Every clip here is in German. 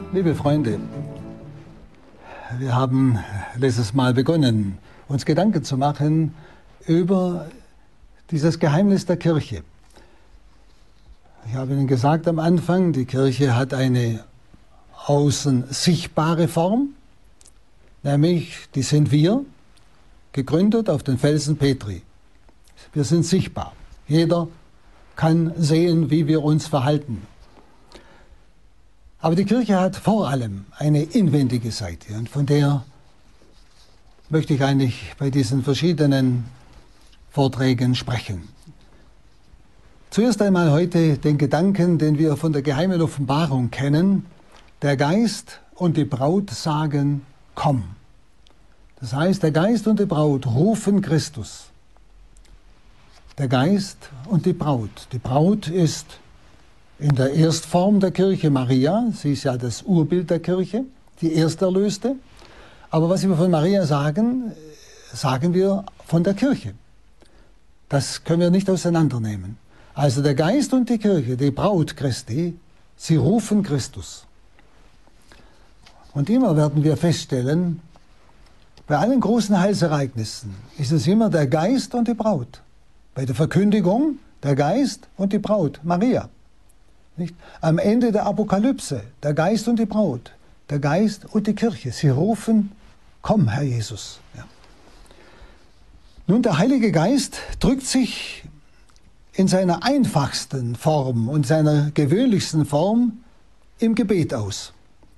Liebe Freunde, wir haben letztes Mal begonnen, uns Gedanken zu machen über dieses Geheimnis der Kirche. Ich habe Ihnen gesagt am Anfang, die Kirche hat eine außen sichtbare Form, nämlich die sind wir, gegründet auf den Felsen Petri. Wir sind sichtbar. Jeder kann sehen, wie wir uns verhalten. Aber die Kirche hat vor allem eine inwendige Seite, und von der möchte ich eigentlich bei diesen verschiedenen Vorträgen sprechen. Zuerst einmal heute den Gedanken, den wir von der geheimen Offenbarung kennen: Der Geist und die Braut sagen, komm. Das heißt, der Geist und die Braut rufen Christus. Der Geist und die Braut. Die Braut ist in der Erstform der Kirche Maria. Sie ist ja das Urbild der Kirche, die Ersterlöste. Aber was wir von Maria sagen, sagen wir von der Kirche. Das können wir nicht auseinandernehmen. Also der Geist und die Kirche, die Braut Christi, sie rufen Christus. Und immer werden wir feststellen, bei allen großen Heilsereignissen ist es immer der Geist und die Braut. Bei der Verkündigung der Geist und die Braut, Maria. Nicht? Am Ende der Apokalypse, der Geist und die Braut, der Geist und die Kirche. Sie rufen, komm, Herr Jesus. Ja. Nun, der Heilige Geist drückt sich in seiner einfachsten Form und seiner gewöhnlichsten Form im Gebet aus.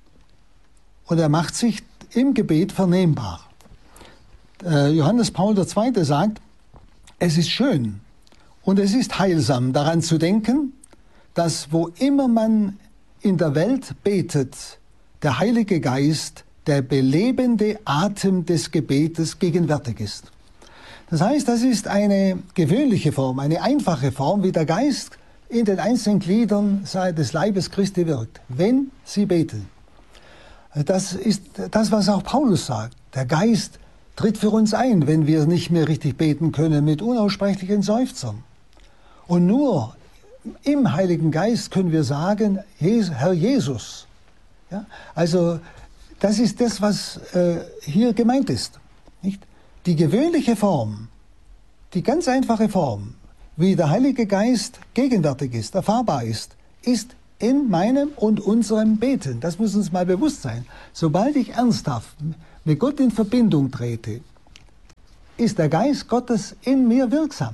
Und er macht sich im Gebet vernehmbar. Johannes Paul II. Sagt, es ist schön und es ist heilsam, daran zu denken, dass wo immer man in der Welt betet, der Heilige Geist, der belebende Atem des Gebetes, gegenwärtig ist. Das heißt, das ist eine gewöhnliche Form, eine einfache Form, wie der Geist in den einzelnen Gliedern des Leibes Christi wirkt, wenn sie beten. Das ist das, was auch Paulus sagt. Der Geist tritt für uns ein, wenn wir nicht mehr richtig beten können, mit unaussprechlichen Seufzern. Und nur im Heiligen Geist können wir sagen, Herr Jesus. Ja? Also das ist das, was hier gemeint ist. Nicht? Die gewöhnliche Form, die ganz einfache Form, wie der Heilige Geist gegenwärtig ist, erfahrbar ist in meinem und unserem Beten. Das muss uns mal bewusst sein. Sobald ich ernsthaft mit Gott in Verbindung trete, ist der Geist Gottes in mir wirksam.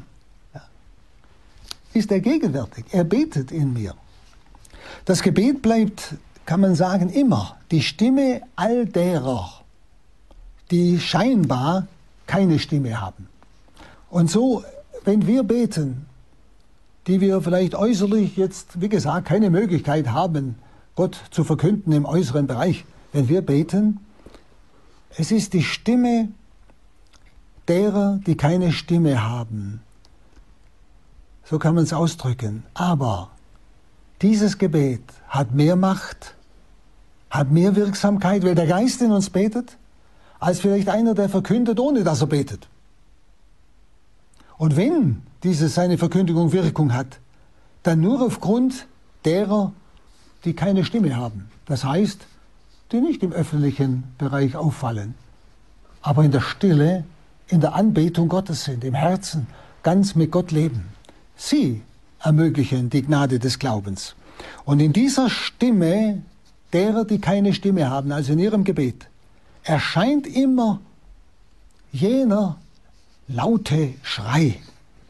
Ist er gegenwärtig, er betet in mir. Das Gebet bleibt, kann man sagen, immer die Stimme all derer, die scheinbar keine Stimme haben. Und so, wenn wir beten, die wir vielleicht äußerlich jetzt, wie gesagt, keine Möglichkeit haben, Gott zu verkünden im äußeren Bereich, wenn wir beten, es ist die Stimme derer, die keine Stimme haben. So kann man es ausdrücken. Aber dieses Gebet hat mehr Macht, hat mehr Wirksamkeit, weil der Geist in uns betet, als vielleicht einer, der verkündet, ohne dass er betet. Und wenn seine Verkündigung Wirkung hat, dann nur aufgrund derer, die keine Stimme haben. Das heißt, die nicht im öffentlichen Bereich auffallen, aber in der Stille, in der Anbetung Gottes sind, im Herzen ganz mit Gott leben. Sie ermöglichen die Gnade des Glaubens. Und in dieser Stimme derer, die keine Stimme haben, also in ihrem Gebet, erscheint immer jener laute Schrei,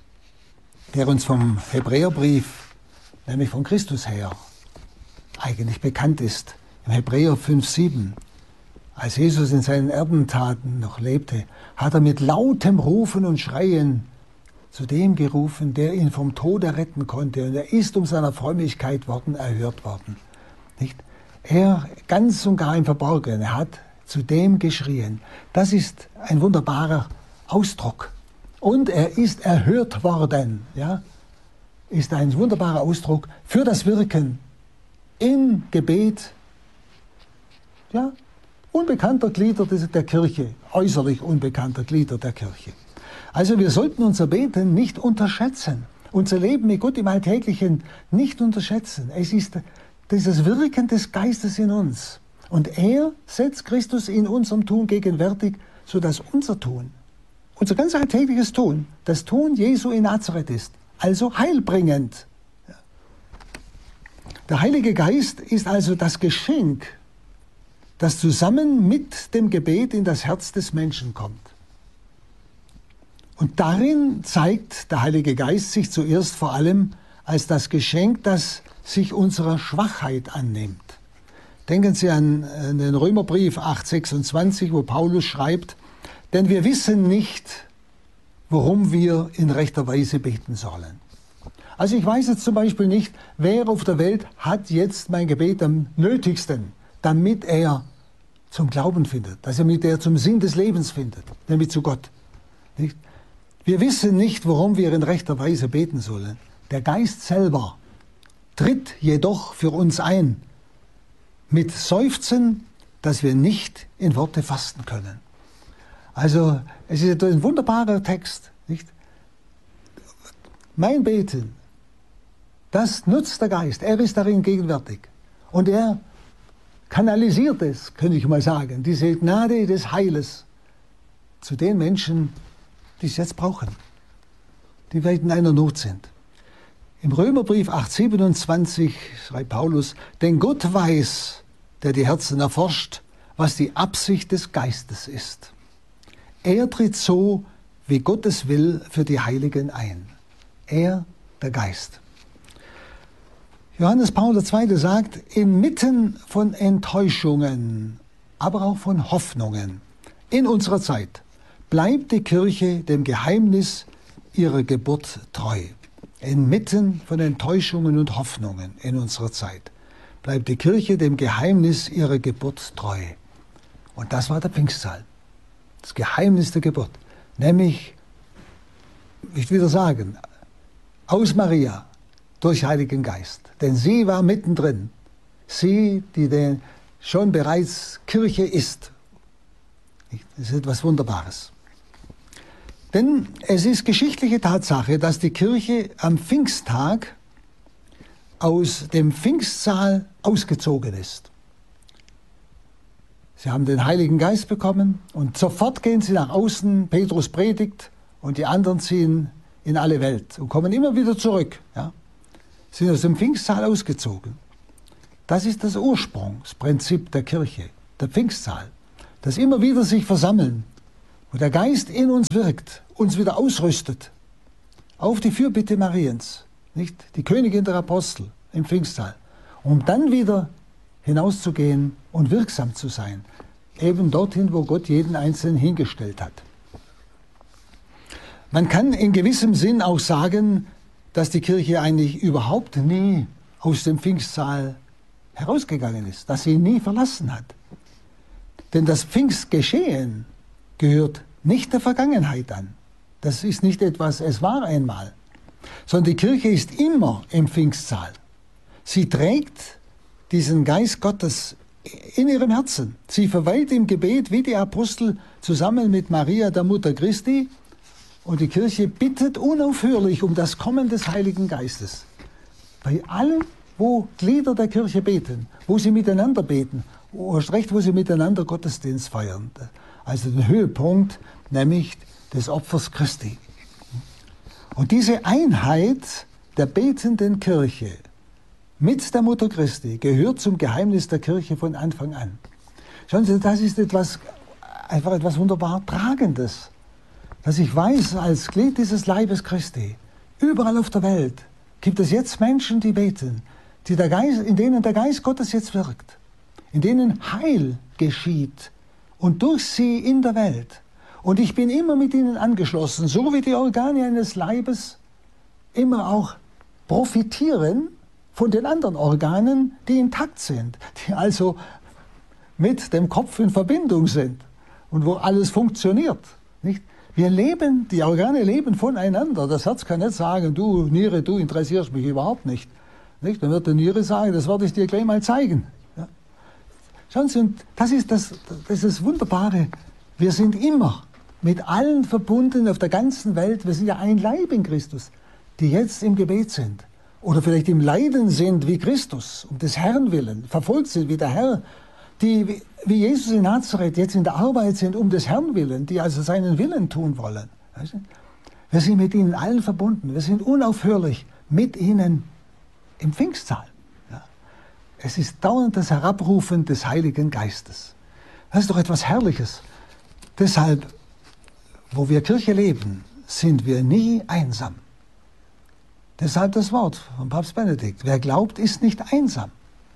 der uns vom Hebräerbrief, nämlich von Christus her, eigentlich bekannt ist. Im Hebräer 5,7, als Jesus in seinen Erdentaten noch lebte, hat er mit lautem Rufen und Schreien zu dem gerufen, der ihn vom Tode retten konnte. Und er ist um seiner Frömmigkeit erhört worden. Nicht? Er ganz und gar im Verborgenen, er hat zu dem geschrien. Das ist ein wunderbarer Ausdruck. Und er ist erhört worden. Ja? Ist ein wunderbarer Ausdruck für das Wirken im Gebet, ja, unbekannter Glieder der Kirche, äußerlich unbekannter Glieder der Kirche. Also wir sollten unser Beten nicht unterschätzen, unser Leben mit Gott im Alltäglichen nicht unterschätzen. Es ist dieses Wirken des Geistes in uns. Und er setzt Christus in unserem Tun gegenwärtig, sodass unser Tun, unser ganz alltägliches Tun, das Tun Jesu in Nazareth ist, also heilbringend. Der Heilige Geist ist also das Geschenk, das zusammen mit dem Gebet in das Herz des Menschen kommt. Und darin zeigt der Heilige Geist sich zuerst vor allem als das Geschenk, das sich unserer Schwachheit annimmt. Denken Sie an den Römerbrief 8,26, wo Paulus schreibt, denn wir wissen nicht, worum wir in rechter Weise beten sollen. Also ich weiß jetzt zum Beispiel nicht, wer auf der Welt hat jetzt mein Gebet am nötigsten, damit er zum Glauben findet, damit er zum Sinn des Lebens findet, nämlich zu Gott. Nicht? Wir wissen nicht, worum wir in rechter Weise beten sollen. Der Geist selber tritt jedoch für uns ein, mit Seufzen, das wir nicht in Worte fassen können. Also es ist ein wunderbarer Text. Nicht? Mein Beten, das nutzt der Geist. Er ist darin gegenwärtig. Und er kanalisiert es, könnte ich mal sagen, diese Gnade des Heiles zu den Menschen, die es jetzt brauchen, die weit in einer Not sind. Im Römerbrief 8,27 schreibt Paulus, denn Gott weiß, der die Herzen erforscht, was die Absicht des Geistes ist. Er tritt so, wie Gott es will, für die Heiligen ein. Er, der Geist. Johannes Paul II. Sagt, inmitten von Enttäuschungen, aber auch von Hoffnungen in unserer Zeit, bleibt die Kirche dem Geheimnis ihrer Geburt treu. Inmitten von Enttäuschungen und Hoffnungen in unserer Zeit bleibt die Kirche dem Geheimnis ihrer Geburt treu. Und das war der Pfingstpsalm. Das Geheimnis der Geburt. Nämlich, ich will wieder sagen, aus Maria durch Heiligen Geist. Denn sie war mittendrin. Sie, die denn schon bereits Kirche ist. Das ist etwas Wunderbares. Denn es ist geschichtliche Tatsache, dass die Kirche am Pfingsttag aus dem Pfingstsaal ausgezogen ist. Sie haben den Heiligen Geist bekommen und sofort gehen sie nach außen, Petrus predigt und die anderen ziehen in alle Welt und kommen immer wieder zurück. Ja? Sind aus dem Pfingstsaal ausgezogen. Das ist das Ursprungsprinzip der Kirche, der Pfingstsaal. Das immer wieder sich versammeln, wo der Geist in uns wirkt, uns wieder ausrüstet. Auf die Fürbitte Mariens, nicht? Die Königin der Apostel im Pfingstsaal. Um dann wieder hinauszugehen und wirksam zu sein. Eben dorthin, wo Gott jeden Einzelnen hingestellt hat. Man kann in gewissem Sinn auch sagen, dass die Kirche eigentlich überhaupt nie aus dem Pfingstsaal herausgegangen ist, dass sie nie verlassen hat. Denn das Pfingstgeschehen gehört nicht der Vergangenheit an. Das ist nicht etwas, es war einmal, sondern die Kirche ist immer im Pfingstsaal. Sie trägt diesen Geist Gottes in ihrem Herzen. Sie verweilt im Gebet wie die Apostel zusammen mit Maria, der Mutter Christi, und die Kirche bittet unaufhörlich um das Kommen des Heiligen Geistes. Bei allem, wo Glieder der Kirche beten, wo sie miteinander beten, erst recht, wo sie miteinander Gottesdienst feiern. Also den Höhepunkt, nämlich des Opfers Christi. Und diese Einheit der betenden Kirche mit der Mutter Christi gehört zum Geheimnis der Kirche von Anfang an. Schauen Sie, das ist einfach etwas wunderbar Tragendes, dass ich weiß, als Glied dieses Leibes Christi, überall auf der Welt gibt es jetzt Menschen, die beten, in denen der Geist Gottes jetzt wirkt, in denen Heil geschieht und durch sie in der Welt. Und ich bin immer mit ihnen angeschlossen, so wie die Organe eines Leibes immer auch profitieren von den anderen Organen, die intakt sind, die also mit dem Kopf in Verbindung sind und wo alles funktioniert. Nicht? Die Organe leben voneinander. Das Herz kann nicht sagen, du Niere, du interessierst mich überhaupt nicht. Nicht? Dann wird die Niere sagen, das werde ich dir gleich mal zeigen. Ja? Schauen Sie, und das ist das Wunderbare. Wir sind immer mit allen verbunden auf der ganzen Welt. Wir sind ja ein Leib in Christus, die jetzt im Gebet sind. oder vielleicht im Leiden sind wie Christus, um des Herrn willen, verfolgt sind wie der Herr, die wie Jesus in Nazareth jetzt in der Arbeit sind, um des Herrn willen, die also seinen Willen tun wollen. Weißt du? Wir sind mit ihnen allen verbunden, wir sind unaufhörlich mit ihnen im Pfingstsaal. Ja. Es ist dauernd das Herabrufen des Heiligen Geistes. Das ist doch etwas Herrliches. Deshalb, wo wir Kirche leben, sind wir nie einsam. Deshalb das Wort von Papst Benedikt. Wer glaubt, ist nicht einsam.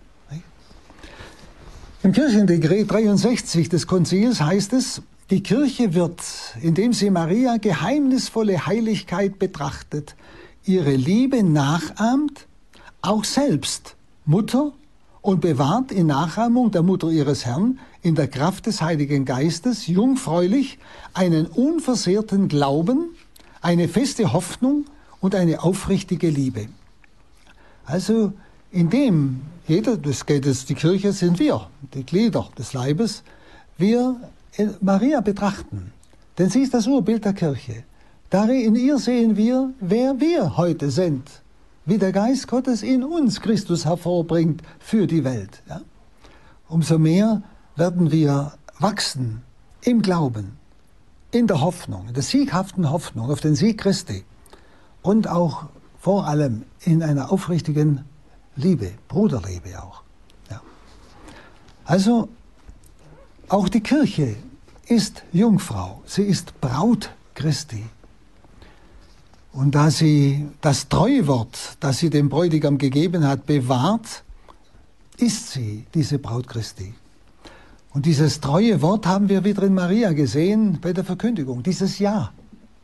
Im Kirchendekret 63 des Konzils heißt es, die Kirche wird, indem sie Maria geheimnisvolle Heiligkeit betrachtet, ihre Liebe nachahmt, auch selbst Mutter und bewahrt in Nachahmung der Mutter ihres Herrn in der Kraft des Heiligen Geistes jungfräulich einen unversehrten Glauben, eine feste Hoffnung und eine aufrichtige Liebe. Also indem jeder, das geht es, die Kirche sind wir, die Glieder des Leibes, wir Maria betrachten. Denn sie ist das Urbild der Kirche. Darin in ihr sehen wir, wer wir heute sind. Wie der Geist Gottes in uns Christus hervorbringt für die Welt. Ja? Umso mehr werden wir wachsen im Glauben, in der Hoffnung, in der sieghaften Hoffnung auf den Sieg Christi und auch vor allem in einer aufrichtigen Liebe, Bruderliebe auch. Ja. Also auch die Kirche ist Jungfrau, sie ist Braut Christi. Und da sie das Treuwort, das sie dem Bräutigam gegeben hat, bewahrt, ist sie diese Braut Christi. Und dieses treue Wort haben wir wieder in Maria gesehen bei der Verkündigung, dieses Ja.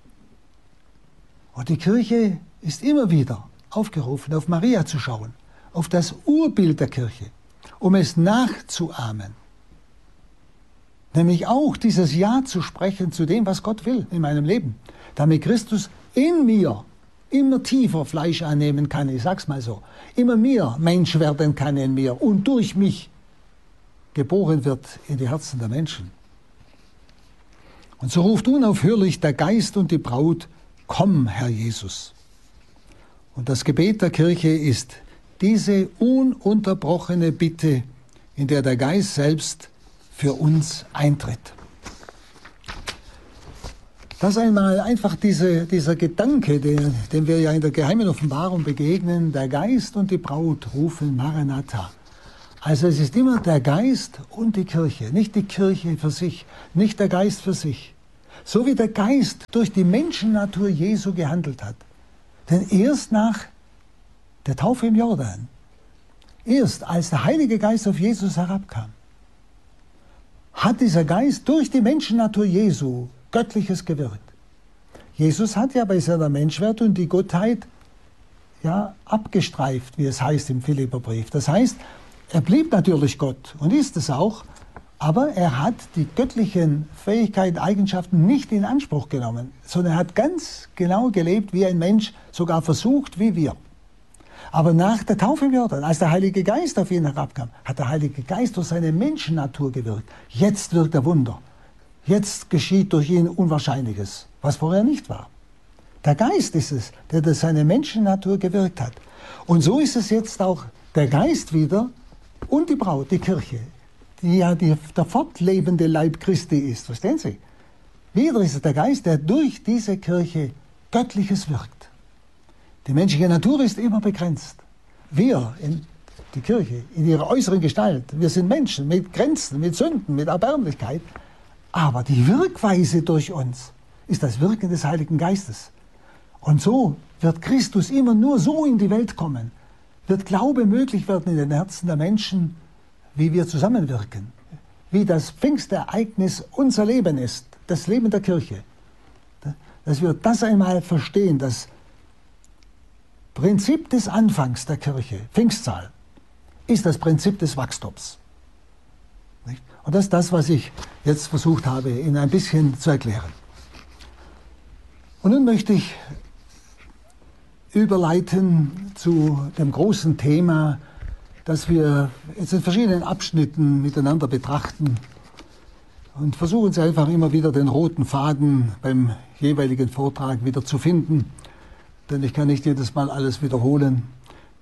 Und die Kirche ist immer wieder aufgerufen, auf Maria zu schauen, auf das Urbild der Kirche, um es nachzuahmen. Nämlich auch dieses Ja zu sprechen zu dem, was Gott will in meinem Leben, damit Christus in mir immer tiefer Fleisch annehmen kann, ich sag's mal so, immer mehr Mensch werden kann in mir und durch mich geboren wird in die Herzen der Menschen. Und so ruft unaufhörlich der Geist und die Braut, komm, Herr Jesus. Und das Gebet der Kirche ist diese ununterbrochene Bitte, in der der Geist selbst für uns eintritt. Das einmal einfach dieser Gedanke, dem wir ja in der geheimen Offenbarung begegnen, der Geist und die Braut rufen Maranatha. Also es ist immer der Geist und die Kirche, nicht die Kirche für sich, nicht der Geist für sich. So wie der Geist durch die Menschennatur Jesu gehandelt hat. Denn erst nach der Taufe im Jordan, erst als der Heilige Geist auf Jesus herabkam, hat dieser Geist durch die Menschennatur Jesu Göttliches gewirkt. Jesus hat ja bei seiner Menschwerdung die Gottheit ja abgestreift, wie es heißt im Philipperbrief. Das heißt, er blieb natürlich Gott und ist es auch, aber er hat die göttlichen Fähigkeiten, Eigenschaften nicht in Anspruch genommen, sondern er hat ganz genau gelebt wie ein Mensch, sogar versucht wie wir. Aber nach der Taufe im Jordan, als der Heilige Geist auf ihn herabkam, hat der Heilige Geist durch seine Menschennatur gewirkt. Jetzt wirkt er Wunder. Jetzt geschieht durch ihn Unwahrscheinliches, was vorher nicht war. Der Geist ist es, der durch seine Menschennatur gewirkt hat. Und so ist es jetzt auch der Geist wieder und die Braut, die Kirche, die ja der fortlebende Leib Christi ist. Verstehen Sie? Wieder ist es der Geist, der durch diese Kirche Göttliches wirkt. Die menschliche Natur ist immer begrenzt. Wir, die Kirche, in ihrer äußeren Gestalt, wir sind Menschen mit Grenzen, mit Sünden, mit Erbärmlichkeit. Aber die Wirkweise durch uns ist das Wirken des Heiligen Geistes. Und so wird Christus immer nur so in die Welt kommen, wird Glaube möglich werden in den Herzen der Menschen, wie wir zusammenwirken, wie das Pfingstereignis unser Leben ist, das Leben der Kirche. Dass wir das einmal verstehen, das Prinzip des Anfangs der Kirche, Pfingstsaal, ist das Prinzip des Wachstums. Und das ist das, was ich jetzt versucht habe, Ihnen ein bisschen zu erklären. Und nun möchte ich überleiten zu dem großen Thema, das wir jetzt in verschiedenen Abschnitten miteinander betrachten. Und versuchen Sie einfach immer wieder den roten Faden beim jeweiligen Vortrag wieder zu finden. Denn ich kann nicht jedes Mal alles wiederholen.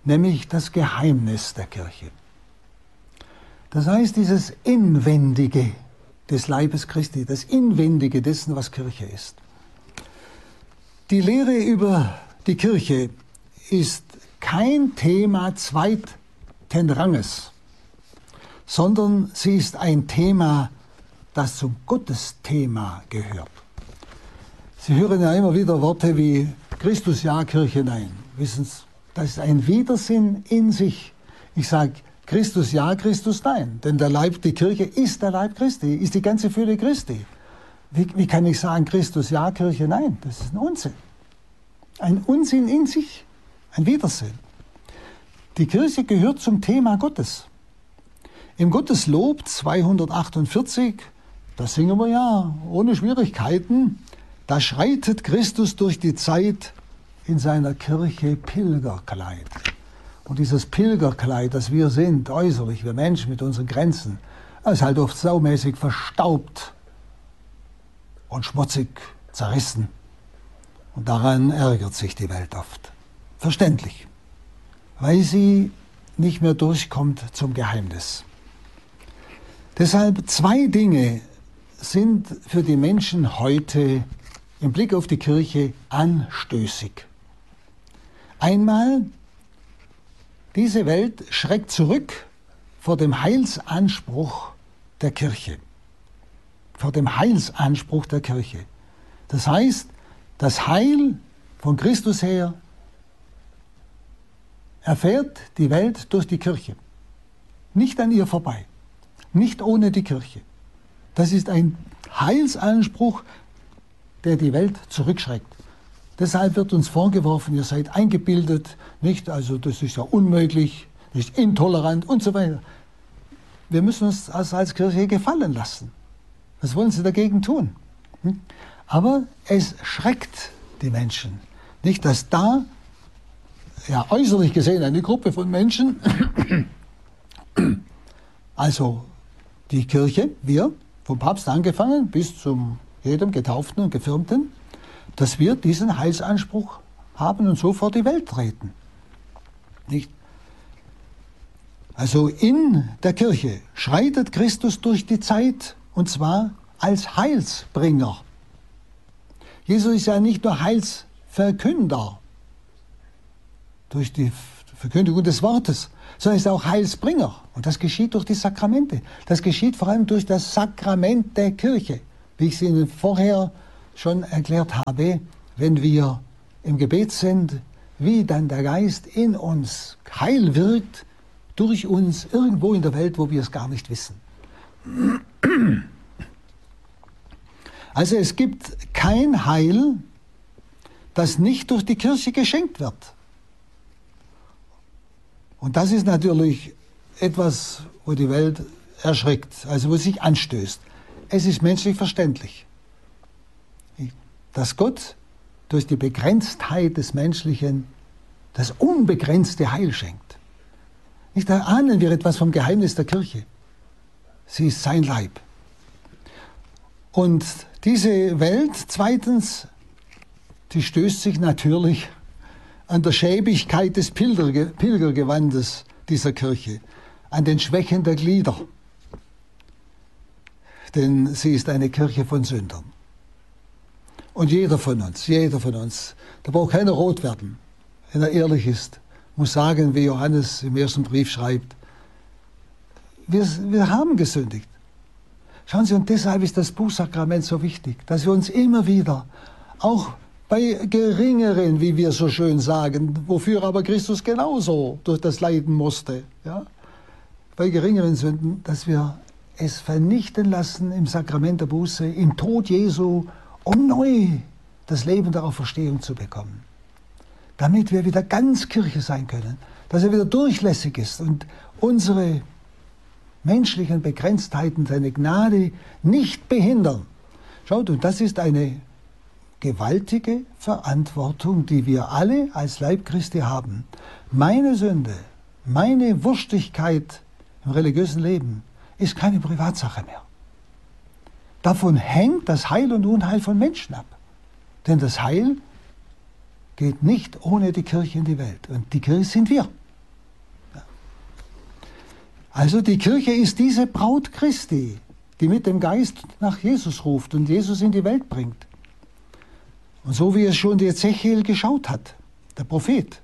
nämlich das Geheimnis der Kirche. Das heißt, dieses Inwendige des Leibes Christi, das Inwendige dessen, was Kirche ist. Die Lehre über die Kirche ist kein Thema zweiten Ranges, sondern sie ist ein Thema, das zum Gottesthema gehört. Sie hören ja immer wieder Worte wie Christus ja, Kirche nein. Wissen Sie, das ist ein Widersinn in sich. Ich sage Christus ja, Christus nein. Denn der Leib, die Kirche ist der Leib Christi, ist die ganze Fülle Christi. Wie kann ich sagen Christus ja, Kirche nein? Das ist ein Unsinn. Ein Unsinn in sich, ein Widersinn. Die Kirche gehört zum Thema Gottes. Im Gotteslob 248, da singen wir ja ohne Schwierigkeiten, da schreitet Christus durch die Zeit in seiner Kirche Pilgerkleid. Und dieses Pilgerkleid, das wir sind, äußerlich, wir Menschen mit unseren Grenzen, ist halt oft saumäßig verstaubt und schmutzig zerrissen. Und daran ärgert sich die Welt oft. Verständlich, weil sie nicht mehr durchkommt zum Geheimnis. Deshalb 2 Dinge sind für die Menschen heute im Blick auf die Kirche anstößig. Einmal, diese Welt schreckt zurück vor dem Heilsanspruch der Kirche. Vor dem Heilsanspruch der Kirche. Das heißt, das Heil von Christus her erfährt die Welt durch die Kirche. Nicht an ihr vorbei. Nicht ohne die Kirche. Das ist ein Heilsanspruch, der die Welt zurückschreckt. Deshalb wird uns vorgeworfen, ihr seid eingebildet, nicht? Also das ist ja unmöglich, nicht intolerant und so weiter. Wir müssen uns als Kirche gefallen lassen. Was wollen Sie dagegen tun? Aber es schreckt die Menschen. Nicht, dass da, ja äußerlich gesehen, eine Gruppe von Menschen, also die Kirche, wir, vom Papst angefangen bis zum jedem Getauften und Gefirmten, dass wir diesen Heilsanspruch haben und so vor die Welt treten. Nicht? Also in der Kirche schreitet Christus durch die Zeit, und zwar als Heilsbringer. Jesus ist ja nicht nur Heilsverkünder durch die Verkündigung des Wortes, sondern ist auch Heilsbringer. Und das geschieht durch die Sakramente. Das geschieht vor allem durch das Sakrament der Kirche. Wie ich es Ihnen vorher schon erklärt habe, wenn wir im Gebet sind, wie dann der Geist in uns Heil wirkt, durch uns irgendwo in der Welt, wo wir es gar nicht wissen. Also es gibt kein Heil, das nicht durch die Kirche geschenkt wird. Und das ist natürlich etwas, wo die Welt erschrickt, also wo sich anstößt. Es ist menschlich verständlich, dass Gott durch die Begrenztheit des Menschlichen das unbegrenzte Heil schenkt. Nicht, da ahnen wir etwas vom Geheimnis der Kirche. Sie ist sein Leib. Und diese Welt, zweitens, die stößt sich natürlich an der Schäbigkeit des Pilgergewandes dieser Kirche, an den Schwächen der Glieder. Denn sie ist eine Kirche von Sündern. Und jeder von uns, da braucht keiner rot werden, wenn er ehrlich ist, muss sagen, wie Johannes im ersten Brief schreibt, wir haben gesündigt. Schauen Sie, und deshalb ist das Bußsakrament so wichtig, dass wir uns immer wieder, auch bei geringeren, wie wir so schön sagen, wofür aber Christus genauso durch das Leiden musste, ja, bei geringeren Sünden, dass wir es vernichten lassen im Sakrament der Buße, im Tod Jesu, um neu das Leben der Auferstehung zu bekommen. Damit wir wieder ganz Kirche sein können, dass er wieder durchlässig ist und unsere menschlichen Begrenztheiten seine Gnade nicht behindern. Schaut, und das ist eine gewaltige Verantwortung, die wir alle als Leib Christi haben. Meine Sünde, meine Wurstigkeit im religiösen Leben ist keine Privatsache mehr. Davon hängt das Heil und Unheil von Menschen ab. Denn das Heil geht nicht ohne die Kirche in die Welt. Und die Kirche sind wir. Also die Kirche ist diese Braut Christi, die mit dem Geist nach Jesus ruft und Jesus in die Welt bringt. Und so wie es schon Ezechiel geschaut hat, der Prophet.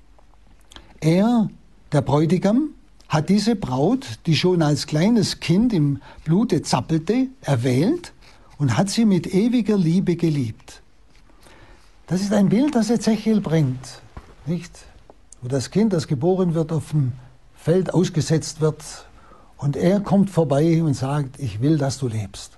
Er, der Bräutigam, hat diese Braut, die schon als kleines Kind im Blute zappelte, erwählt und hat sie mit ewiger Liebe geliebt. Das ist ein Bild, das Ezechiel bringt, nicht? Wo das Kind, das geboren wird, auf dem Feld ausgesetzt wird und er kommt vorbei und sagt, ich will, dass du lebst.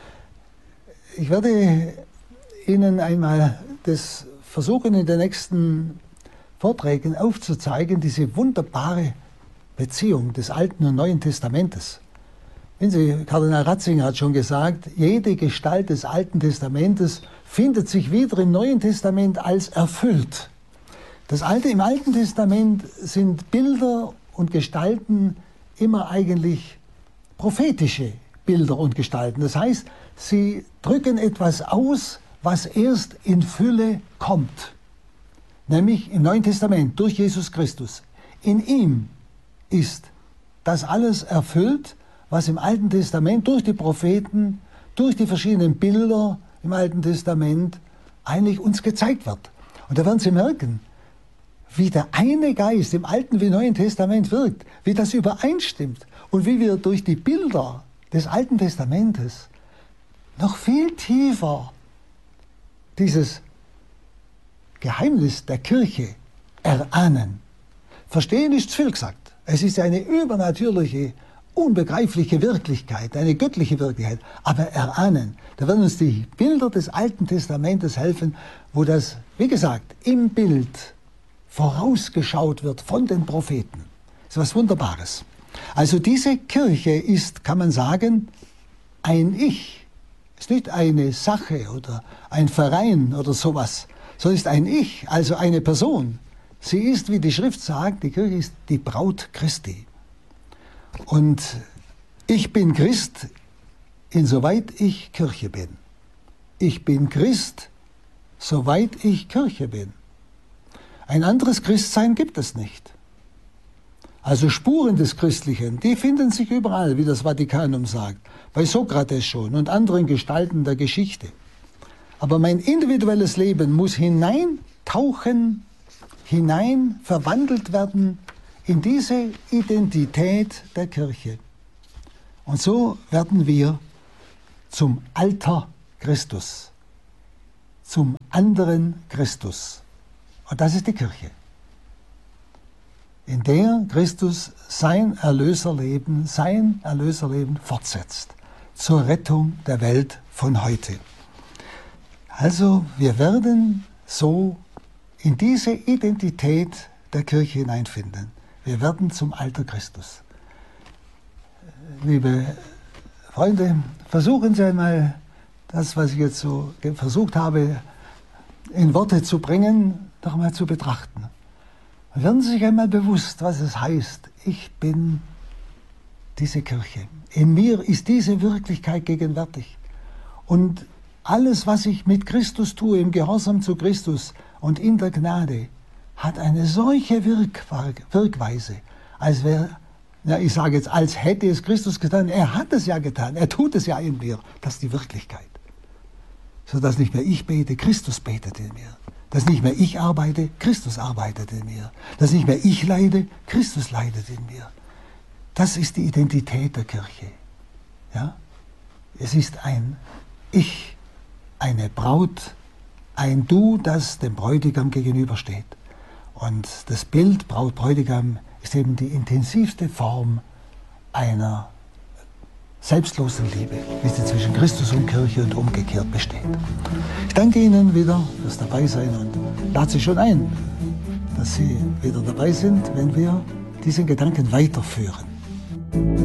Ich werde Ihnen einmal das versuchen, in den nächsten Vorträgen aufzuzeigen, diese wunderbare Beziehung des Alten und Neuen Testamentes. Wenn Sie, Kardinal Ratzinger hat schon gesagt, jede Gestalt des Alten Testamentes findet sich wieder im Neuen Testament als erfüllt. Im Alten Testament sind Bilder und Gestalten immer eigentlich prophetische Bilder und Gestalten. Das heißt, sie drücken etwas aus, was erst in Fülle kommt. Nämlich im Neuen Testament durch Jesus Christus. In ihm ist das alles erfüllt, was im Alten Testament durch die Propheten, durch die verschiedenen Bilder im Alten Testament eigentlich uns gezeigt wird. Und da werden Sie merken, wie der eine Geist im Alten wie Neuen Testament wirkt, wie das übereinstimmt und wie wir durch die Bilder des Alten Testamentes noch viel tiefer dieses Geheimnis der Kirche erahnen. Verstehen ist zu viel gesagt. Es ist eine übernatürliche, unbegreifliche Wirklichkeit, eine göttliche Wirklichkeit. Aber erahnen, da werden uns die Bilder des Alten Testamentes helfen, wo das, wie gesagt, im Bild vorausgeschaut wird von den Propheten. Das ist was Wunderbares. Also diese Kirche ist, kann man sagen, ein Ich. Es ist nicht eine Sache oder ein Verein oder sowas, sondern ist ein Ich, also eine Person. Sie ist, wie die Schrift sagt, die Kirche ist die Braut Christi. Und ich bin Christ, insoweit ich Kirche bin. Ich bin Christ, soweit ich Kirche bin. Ein anderes Christsein gibt es nicht. Also Spuren des Christlichen, die finden sich überall, wie das Vatikanum sagt, bei Sokrates schon und anderen Gestalten der Geschichte. Aber mein individuelles Leben muss hineintauchen, verwandelt werden in diese Identität der Kirche. Und so werden wir zum Alter Christus, zum anderen Christus. Und das ist die Kirche, in der Christus sein Erlöserleben fortsetzt, zur Rettung der Welt von heute. Also wir werden so in diese Identität der Kirche hineinfinden. Wir werden zum Alter Christus. Liebe Freunde, versuchen Sie einmal das, was ich jetzt so versucht habe, in Worte zu bringen, doch mal zu betrachten. Werden Sie sich einmal bewusst, was es heißt, ich bin diese Kirche. In mir ist diese Wirklichkeit gegenwärtig. Und alles, was ich mit Christus tue, im Gehorsam zu Christus und in der Gnade, hat eine solche Wirkweise, als wäre, ich sage jetzt, als hätte es Christus getan. Er hat es ja getan, er tut es ja in mir. Das ist die Wirklichkeit. Sodass nicht mehr ich bete, Christus betet in mir. Dass nicht mehr ich arbeite, Christus arbeitet in mir. Dass nicht mehr ich leide, Christus leidet in mir. Das ist die Identität der Kirche. Ja? Es ist ein Ich, eine Braut, ein Du, das dem Bräutigam gegenübersteht. Und das Bild Braut-Bräutigam ist eben die intensivste Form einer selbstlosen Liebe, wie sie zwischen Christus und Kirche und umgekehrt besteht. Ich danke Ihnen wieder fürs Dabeisein und lade Sie schon ein, dass Sie wieder dabei sind, wenn wir diesen Gedanken weiterführen.